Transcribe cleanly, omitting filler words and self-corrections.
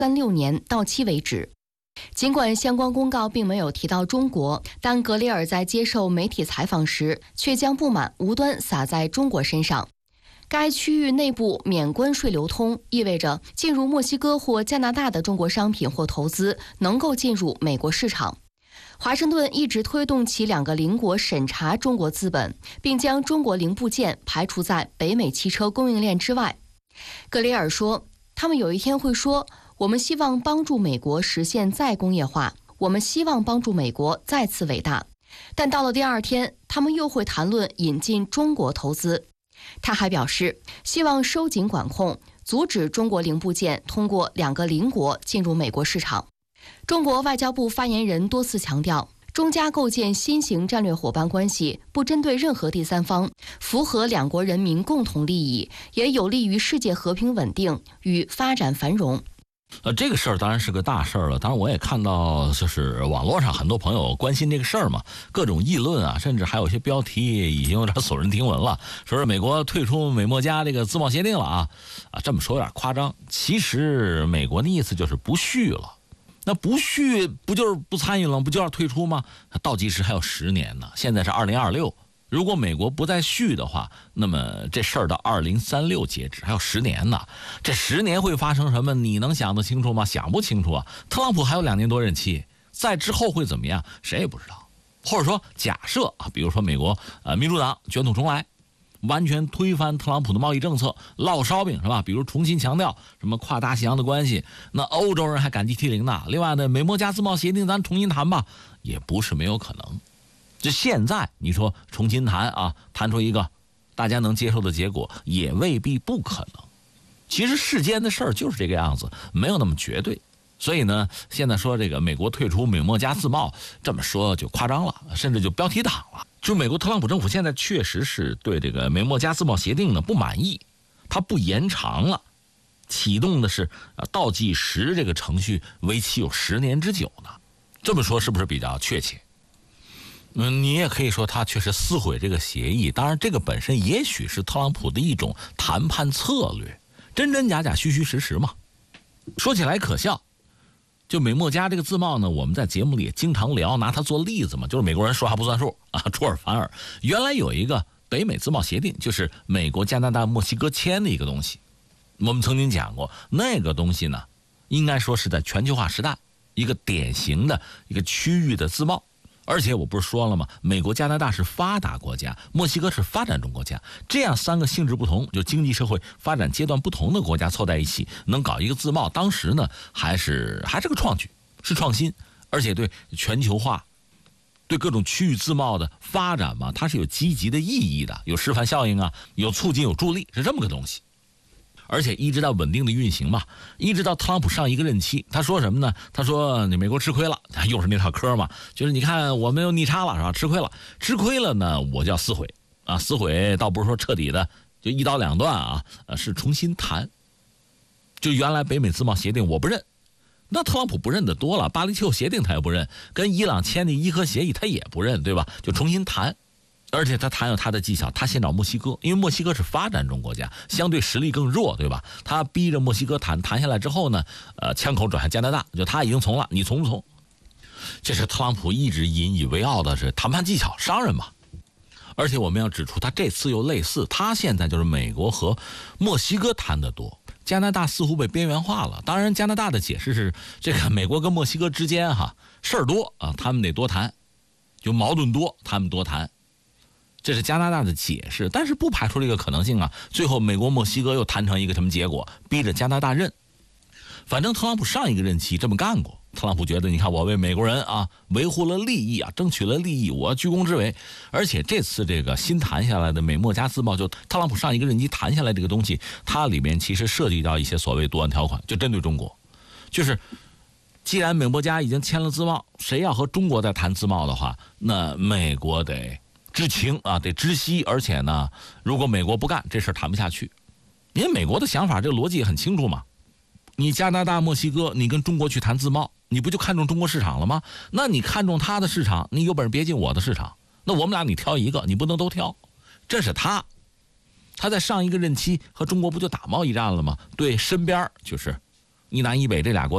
2036年到期为止。尽管相关公告并没有提到中国，但格雷尔在接受媒体采访时却将不满无端撒在中国身上。该区域内部免关税流通，意味着进入墨西哥或加拿大的中国商品或投资能够进入美国市场。华盛顿一直推动其2个邻国审查中国资本，并将中国零部件排除在北美汽车供应链之外。格雷尔说，他们有一天会说，我们希望帮助美国实现再工业化，我们希望帮助美国再次伟大。但到了第2天，他们又会谈论引进中国投资。他还表示，希望收紧管控，阻止中国零部件通过2个邻国进入美国市场。中国外交部发言人多次强调，中加构建新型战略伙伴关系不针对任何第三方，符合2国人民共同利益，也有利于世界和平稳定与发展繁荣。 这个事儿当然是个大事儿了。当然我也看到，就是网络上很多朋友关心这个事儿嘛，各种议论啊，甚至还有些标题已经有点耸人听闻了，说是美国退出美墨加这个自贸协定了啊，这么说有点夸张。其实美国的意思就是不续了。那不续不就是不参与了，不就要退出吗？倒计时还有10年呢，现在是2026。如果美国不再续的话，那么这事儿到2036截止，还有10年呢。这10年会发生什么？你能想得清楚吗？想不清楚啊。特朗普还有2年多任期，在之后会怎么样？谁也不知道。或者说，假设啊，比如说美国民主党卷土重来，完全推翻特朗普的贸易政策，烙烧饼是吧？比如重新强调什么跨大西洋的关系，那欧洲人还感激涕零呢。另外呢，美墨加自贸协定咱重新谈吧，也不是没有可能。就现在你说重新谈啊，谈出一个大家能接受的结果，也未必不可能。其实世间的事儿就是这个样子，没有那么绝对。所以呢，现在说这个美国退出美墨加自贸，这么说就夸张了，甚至就标题党了。就美国特朗普政府现在确实是对这个美墨加自贸协定呢不满意，他不延长了，启动的是倒计时这个程序，为期有10年之久呢。这么说是不是比较确切？你也可以说他确实撕毁这个协议，当然这个本身也许是特朗普的一种谈判策略，真真假假，虚虚实实嘛。说起来可笑，就美墨加这个自贸呢，我们在节目里也经常聊，拿它做例子嘛，就是美国人说话不算数啊，出尔反尔。原来有一个北美自贸协定，就是美国、加拿大、墨西哥签的一个东西，我们曾经讲过，那个东西呢，应该说是在全球化时代一个典型的一个区域的自贸。而且我不是说了吗？美国、加拿大是发达国家，墨西哥是发展中国家，这样3个性质不同，就经济社会发展阶段不同的国家凑在一起，能搞一个自贸，当时呢还是个创举，是创新，而且对全球化、对各种区域自贸的发展嘛，它是有积极的意义的，有示范效应啊，有促进，有助力，是这么个东西。而且一直到稳定的运行嘛，一直到特朗普上一个任期，他说什么呢？他说你美国吃亏了，又是那套嗑嘛，就是你看我们又逆差了是吧？吃亏了呢，我就要撕毁啊！撕毁倒不是说彻底的就一刀两断啊，是重新谈。就原来北美自贸协定我不认，那特朗普不认的多了，巴黎气候协定他也不认，跟伊朗签的伊核协议他也不认，对吧？就重新谈。而且他谈有他的技巧，他先找墨西哥，因为墨西哥是发展中国家，相对实力更弱，对吧？他逼着墨西哥谈下来之后呢，枪口转向加拿大，就他已经从了，你从不从？这是特朗普一直引以为傲的是谈判技巧，商人嘛。而且我们要指出，他这次又类似，他现在就是美国和墨西哥谈得多，加拿大似乎被边缘化了。当然，加拿大的解释是这个美国跟墨西哥之间事儿多啊，他们得多谈，就矛盾多，他们多谈。这是加拿大的解释，但是不排除这个可能性啊。最后美国、墨西哥又谈成一个什么结果，逼着加拿大认。反正特朗普上一个任期这么干过，特朗普觉得你看我为美国人啊维护了利益啊，争取了利益，我居功至伟。而且这次这个新谈下来的美墨加自贸，就特朗普上一个任期谈下来这个东西，它里面其实涉及到一些所谓多项条款，就针对中国。就是既然美墨加已经签了自贸，谁要和中国在谈自贸的话，那美国得知情啊，得知悉。而且呢，如果美国不干，这事谈不下去。因为美国的想法，这个逻辑也很清楚嘛。你加拿大、墨西哥，你跟中国去谈自贸，你不就看中中国市场了吗？那你看中他的市场，你有本事别进我的市场。那我们俩你挑一个，你不能都挑。这是他在上一个任期和中国不就打贸易战了吗？对身边就是一南一北这俩国家。